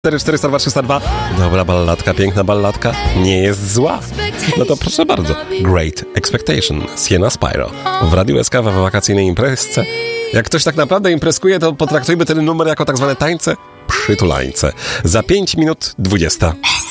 442 Dobra balladka, piękna balladka, nie jest zła. No to proszę bardzo, Great Expectation, Sienna Spyro w Radiu SK w wakacyjnej imprezce. Jak ktoś tak naprawdę imprezkuje, to potraktujmy ten numer jako tak zwane tańce przytulańce. Za 5 minut 20.